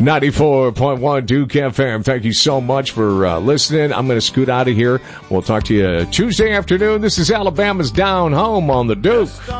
94.1 Duke FM. Thank you so much for listening. I'm going to scoot out of here. We'll talk to you Tuesday afternoon. This is Alabama's Down Home on the Duke.